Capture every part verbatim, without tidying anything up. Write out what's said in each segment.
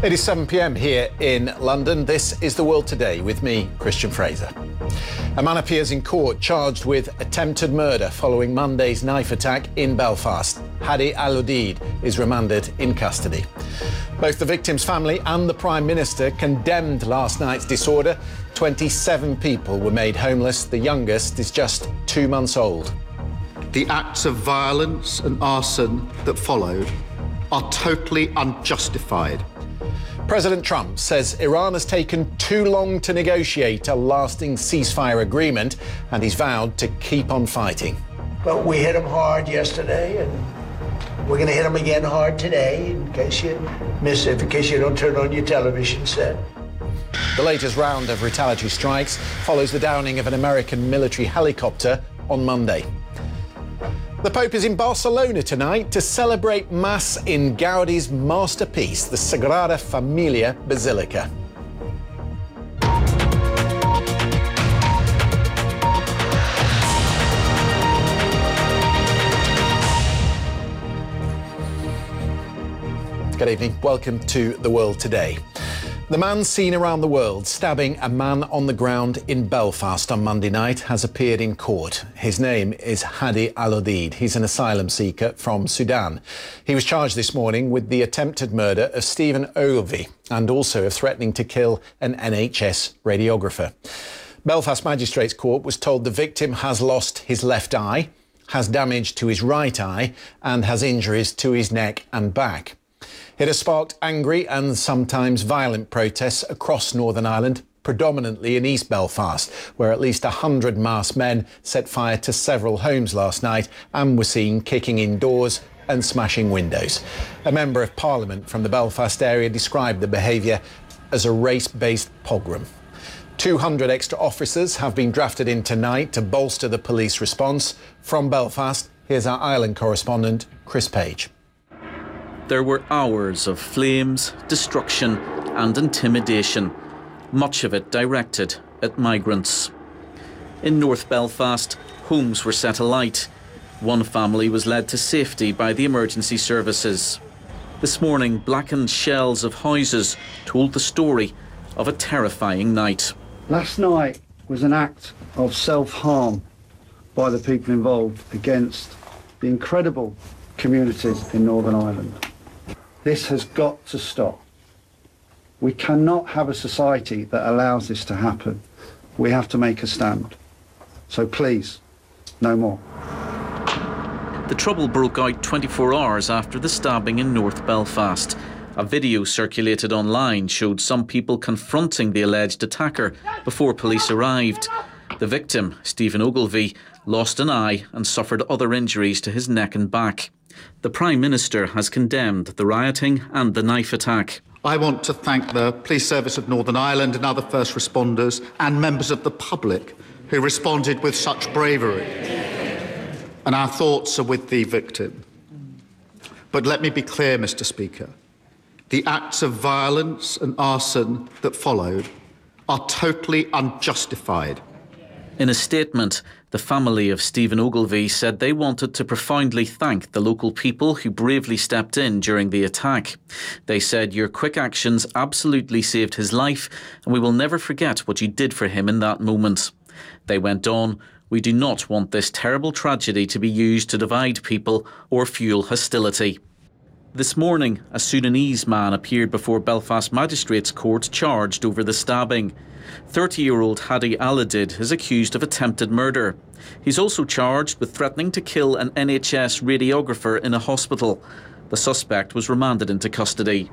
It is seven p m here in London. This is The World Today with me, Christian Fraser. A man appears in court charged with attempted murder following Monday's knife attack in Belfast. Hadi Al-Odeid is remanded in custody. Both the victim's family and the Prime Minister condemned last night's disorder. twenty-seven people were made homeless. The youngest is just two months old. The acts of violence and arson that followed are totally unjustified. President Trump says Iran has taken too long to negotiate a lasting ceasefire agreement, and he's vowed to keep on fighting. But we hit them hard yesterday, and we're going to hit them again hard today, in case you miss it, in case you don't turn on your television set. The latest round of retaliatory strikes follows the downing of an American military helicopter on Monday. The Pope is in Barcelona tonight to celebrate Mass in Gaudi's masterpiece, the Sagrada Familia Basilica. Good evening. Welcome to The World Today. The man seen around the world stabbing a man on the ground in Belfast on Monday night has appeared in court. His name is Hadi Al-Odeid. He's an asylum seeker from Sudan. He was charged this morning with the attempted murder of Stephen Ogilvie and also of threatening to kill an N H S radiographer. Belfast Magistrates Court was told the victim has lost his left eye, has damage to his right eye and has injuries to his neck and back. It has sparked angry and sometimes violent protests across Northern Ireland, predominantly in East Belfast, where at least one hundred masked men set fire to several homes last night and were seen kicking in doors and smashing windows. A member of Parliament from the Belfast area described the behaviour as a race-based pogrom. two hundred extra officers have been drafted in tonight to bolster the police response. From Belfast, here's our Ireland correspondent, Chris Page. There were hours of flames, destruction and intimidation, much of it directed at migrants. In North Belfast, homes were set alight. One family was led to safety by the emergency services. This morning, blackened shells of houses told the story of a terrifying night. Last night was an act of self-harm by the people involved against the incredible communities in Northern Ireland. This has got to stop. We cannot have a society that allows this to happen. We have to make a stand. So please, no more. The trouble broke out twenty-four hours after the stabbing in North Belfast. A video circulated online showed some people confronting the alleged attacker before police arrived. The victim, Stephen Ogilvie, lost an eye and suffered other injuries to his neck and back. The Prime Minister has condemned the rioting and the knife attack. I want to thank the Police Service of Northern Ireland and other first responders and members of the public who responded with such bravery. And our thoughts are with the victim. But let me be clear, Mr Speaker. The acts of violence and arson that followed are totally unjustified. In a statement, the family of Stephen Ogilvie said they wanted to profoundly thank the local people who bravely stepped in during the attack. They said, "Your quick actions absolutely saved his life, and we will never forget what you did for him in that moment." They went on, "We do not want this terrible tragedy to be used to divide people or fuel hostility." This morning, a Sudanese man appeared before Belfast Magistrates Court charged over the stabbing. thirty-year-old Hadi Al-Odeid is accused of attempted murder. He's also charged with threatening to kill an N H S radiographer in a hospital. The suspect was remanded into custody.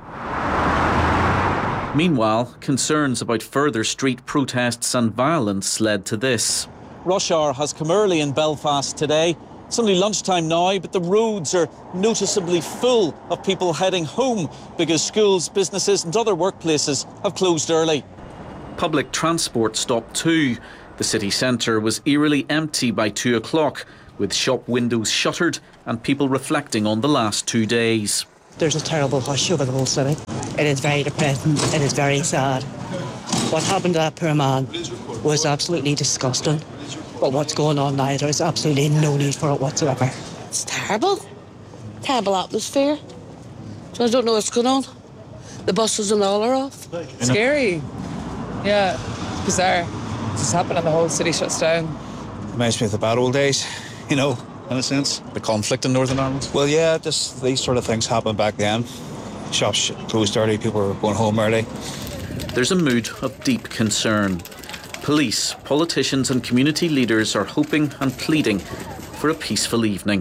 Meanwhile, concerns about further street protests and violence led to this. Rush hour has come early in Belfast today. It's only lunchtime now, but the roads are noticeably full of people heading home because schools, businesses and other workplaces have closed early. Public transport stopped too. The city centre was eerily empty by two o'clock, with shop windows shuttered and people reflecting on the last two days. There's a terrible hush over the whole city. It is very depressing. It is very sad. What happened to that poor man was absolutely disgusting. But what's going on now, there's absolutely no need for it whatsoever. It's terrible. Terrible atmosphere. So I don't know what's going on. The buses and all are off. Scary. Yeah, it's bizarre. It's happened and the whole city shuts down. Reminds me of the bad old days, you know, in a sense. The conflict in Northern Ireland? Well, yeah, just these sort of things happened back then. Shops closed early, people were going home early. There's a mood of deep concern. Police, politicians and community leaders are hoping and pleading for a peaceful evening.